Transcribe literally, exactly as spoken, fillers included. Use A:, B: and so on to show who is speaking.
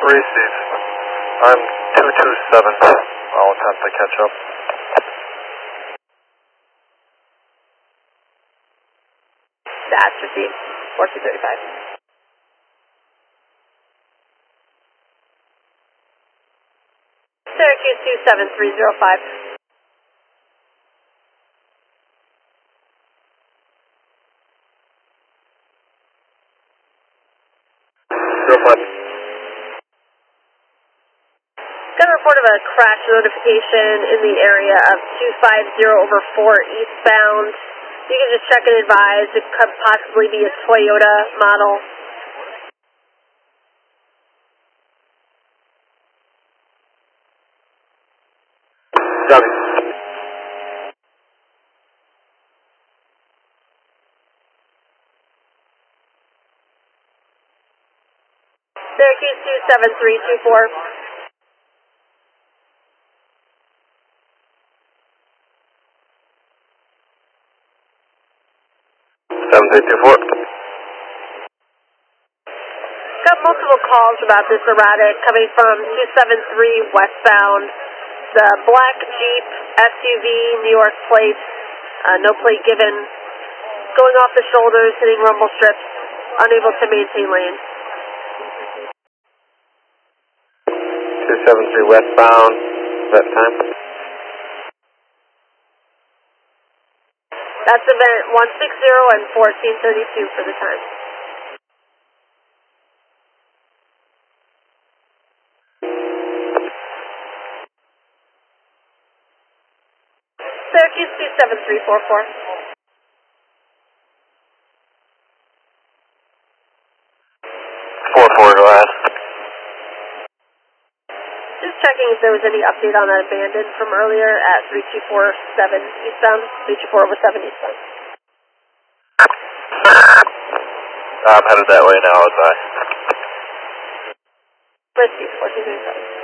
A: Receive. I'm two two seven. I'll attempt to catch up.
B: That's received. four two three five. Syracuse two seven three zero five.
A: Zero five.
B: Got a report of a crash notification in the area of two five zero over four eastbound. You can just check and advise. It could possibly be a Toyota model.
A: Copy.
B: Syracuse two seven three two four.
A: seven three two four.
B: Got multiple calls about this erratic coming from two seven three westbound. The black Jeep S U V, New York plate, uh, no plate given, going off the shoulders, hitting rumble strips, unable to maintain lane.
A: two seven three westbound. That time?
B: That's event one six zero and fourteen thirty-two for the time. Syracuse two seven three four four.
A: four four, go ahead.
B: Just checking if there was any update on that abandoned from earlier at three two four seven eastbound, three two four over seven eastbound.
A: I'm headed that way now, as I.
B: Let's see, fourteen thirty-seven.